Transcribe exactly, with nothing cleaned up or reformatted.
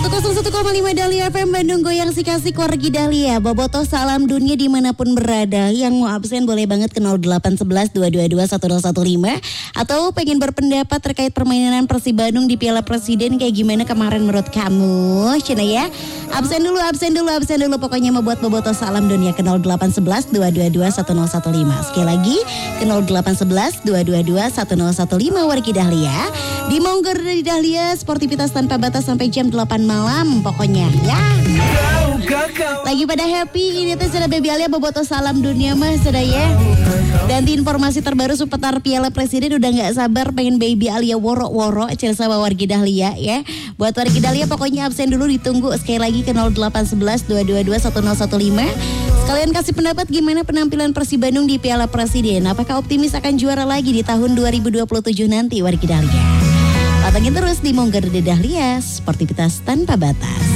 seratus satu koma lima Dahlia F M Bandung, goyang si kasih wargi Dahlia. Bobotoh salam dunia dimanapun berada. Yang mau absen boleh banget ke nol delapan satu satu dua dua dua satu nol satu lima. Atau pengen berpendapat terkait permainan Persib Bandung di Piala Presiden kayak gimana kemarin menurut kamu? Cina ya. Absen dulu, absen dulu, absen dulu. Pokoknya mau buat bobotoh salam dunia ke nol delapan satu satu dua dua dua satu nol satu lima. Sekali lagi ke nol delapan satu satu dua dua dua satu nol satu lima wargi Dahlia. Di Monggo dari Dahlia, sportivitas tanpa batas sampai jam delapan malam pokoknya ya. Lagi pada happy ini tuh sudah Baby Alia bobotoh salam dunia mah sudah ya. Dan di informasi terbaru seputar Piala Presiden udah gak sabar pengen Baby Alia woro-woro cil sama wargi Dahlia ya. Buat wargi Dahlia pokoknya absen dulu, ditunggu sekali lagi ke nol delapan satu satu dua dua dua satu nol satu lima. Sekalian kasih pendapat gimana penampilan Persib Bandung di Piala Presiden. Apakah optimis akan juara lagi di tahun dua ribu dua puluh tujuh nanti wargi Dahlia? Pantengin terus di Monggo dari Dahlia, sportivitas tanpa batas.